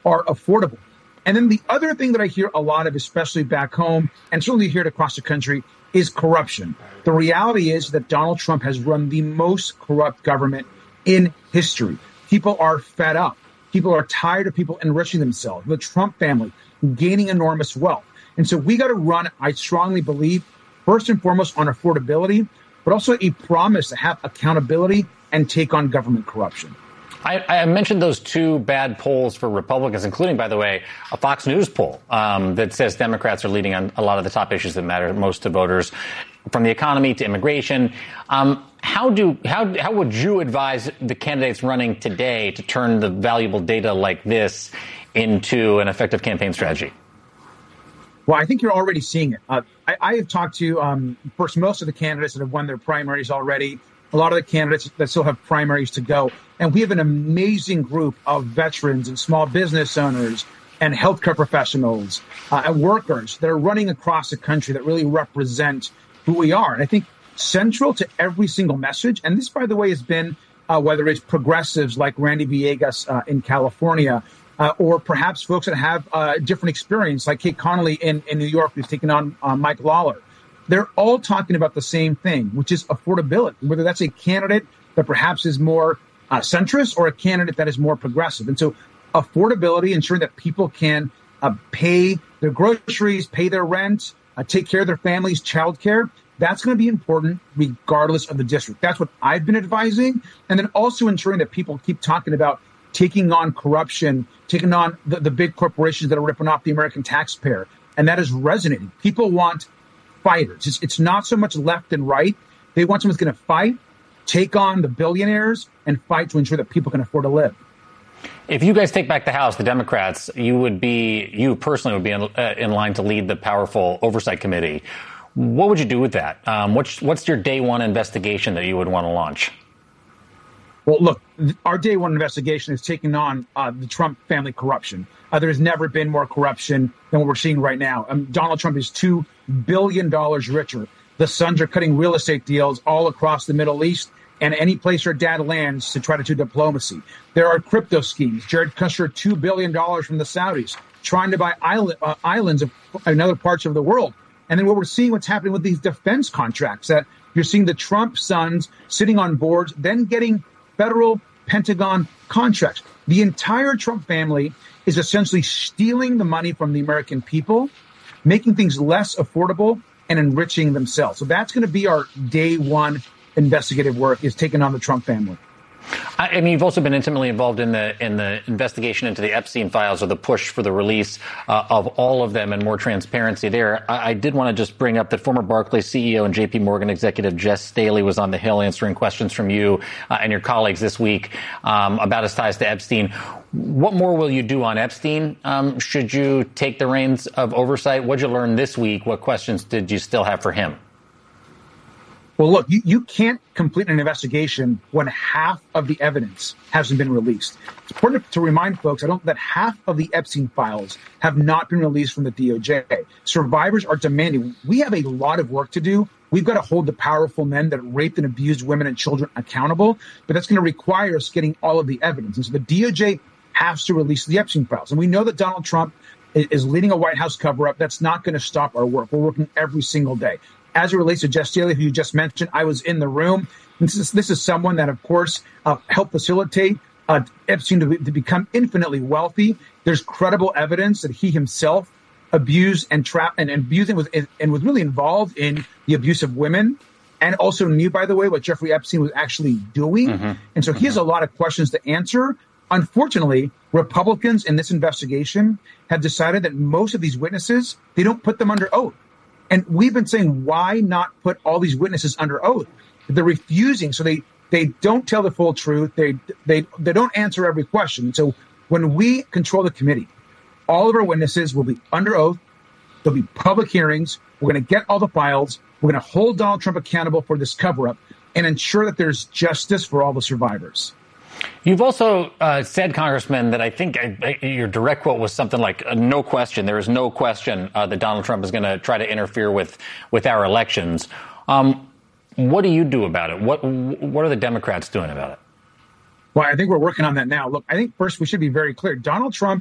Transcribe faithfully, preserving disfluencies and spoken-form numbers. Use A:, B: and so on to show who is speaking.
A: are affordable. And then the other thing that I hear a lot of, especially back home, and certainly hear it across the country, is corruption. The reality is that Donald Trump has run the most corrupt government in history. People are fed up. People are tired of people enriching themselves. The Trump family gaining enormous wealth. And so we got to run, I strongly believe, first and foremost on affordability, but also a promise to have accountability and take on government corruption.
B: I, I mentioned those two bad polls for Republicans, including, by the way, a Fox News poll um, that says Democrats are leading on a lot of the top issues that matter most to voters, from the economy to immigration. Um, how do how how would you advise the candidates running today to turn the valuable data like this into an effective campaign strategy?
A: Well, I think you're already seeing it. Uh, I, I have talked to, um, first, most of the candidates that have won their primaries already, a lot of the candidates that still have primaries to go. And we have an amazing group of veterans and small business owners and healthcare professionals uh, and workers that are running across the country that really represent who we are. And I think central to every single message, and this, by the way, has been uh, whether it's progressives like Randy Villegas uh, in California, Uh, or perhaps folks that have a uh, different experience, like Kate Connolly in, in New York, who's taken on uh, Mike Lawler. They're all talking about the same thing, which is affordability, whether that's a candidate that perhaps is more uh, centrist or a candidate that is more progressive. And so affordability, ensuring that people can uh, pay their groceries, pay their rent, uh, take care of their families, childcare, that's going to be important regardless of the district. That's what I've been advising. And then also ensuring that people keep talking about taking on corruption, taking on the, the big corporations that are ripping off the American taxpayer. And that is resonating. People want fighters. It's, it's not so much left and right. They want someone who's going to fight, take on the billionaires, and fight to ensure that people can afford to live.
B: If you guys take back the House, the Democrats, you would be, you personally would be in, uh, in line to lead the powerful oversight committee. What would you do with that? Um, what's, what's your day one investigation that you would want to launch?
A: Well, look, our day one investigation is taking on uh, the Trump family corruption. Uh, there has never been more corruption than what we're seeing right now. Um, Donald Trump is two billion dollars richer. The sons are cutting real estate deals all across the Middle East and any place where dad lands to try to do diplomacy. There are crypto schemes. Jared Kushner, two billion dollars from the Saudis, trying to buy island, uh, islands of, in other parts of the world. And then what we're seeing, what's happening with these defense contracts, that you're seeing the Trump sons sitting on boards, then getting federal Pentagon contracts. The entire Trump family is essentially stealing the money from the American people, making things less affordable and enriching themselves. So that's going to be our day one investigative work, is taking on the Trump family.
B: I mean, you've also been intimately involved in the in the investigation into the Epstein files, or the push for the release uh, of all of them and more transparency there. I, I did want to just bring up that former Barclays C E O and J P Morgan executive Jess Staley was on the Hill answering questions from you uh, and your colleagues this week um, about his ties to Epstein. What more will you do on Epstein? Um, should you take the reins of oversight? What did you learn this week? What questions did you still have for him?
A: Well, look, you, you can't complete an investigation when half of the evidence hasn't been released. It's important to remind folks, I don't, that half of the Epstein files have not been released from the D O J. Survivors are demanding. We have a lot of work to do. We've got to hold the powerful men that raped and abused women and children accountable, but that's going to require us getting all of the evidence. And so the D O J has to release the Epstein files. And we know that Donald Trump is leading a White House cover-up. That's not going to stop our work. We're working every single day. As it relates to Jess Staley, who you just mentioned, I was in the room. This is, this is someone that, of course, uh, helped facilitate uh, Epstein to, be, to become infinitely wealthy. There's credible evidence that he himself abused and trapped and, and abused and was, and was really involved in the abuse of women, and also knew, by the way, what Jeffrey Epstein was actually doing. Mm-hmm. And so mm-hmm. he has a lot of questions to answer. Unfortunately, Republicans in this investigation have decided that most of these witnesses, they don't put them under oath. And we've been saying, why not put all these witnesses under oath? They're refusing. So they, they don't tell the full truth. They, they, they don't answer every question. So when we control the committee, all of our witnesses will be under oath. There'll be public hearings. We're going to get all the files. We're going to hold Donald Trump accountable for this cover-up and ensure that there's justice for all the survivors.
B: You've also uh, said, Congressman, that I think I, I, your direct quote was something like, uh, no question, there is no question uh, that Donald Trump is going to try to interfere with, with our elections. Um, what do you do about it? What, what are the Democrats doing about it?
A: Well, I think we're working on that now. Look, I think first we should be very clear. Donald Trump